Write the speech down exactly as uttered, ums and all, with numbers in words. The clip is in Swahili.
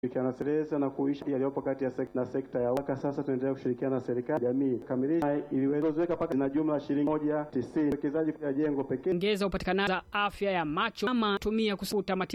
kushirikiana sereza na kuisha yaliyopo kati ya sekta na sekta ya waka. Sasa tunaendelea kushirikiana na serikali jamii kamilisha iliwezeka paka na jumla shilingi moja tisini. Uwekezaji kwa jengo pekee ongeza upatikanaji wa afya ya macho ama tumia kusuta